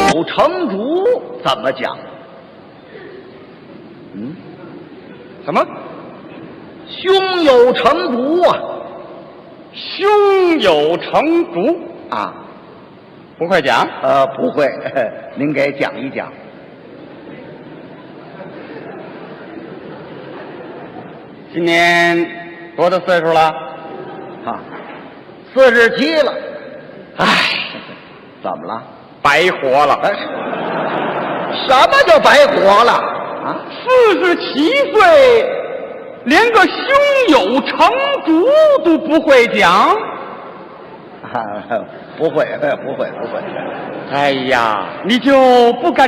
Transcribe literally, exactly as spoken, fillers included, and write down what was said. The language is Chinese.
有成竹怎么讲？嗯， 什么？ 胸有成竹啊！ 胸有成竹啊， 不会讲？ 呃，不会，您给讲一讲。 今年多大岁数了？ 啊，四十七了。唉，怎么了？ 白活了。 哎，什么叫白活了？啊， 四十七岁，连个胸有成竹都不会讲。 啊，不会，不会，不会。 哎呀，你就不敢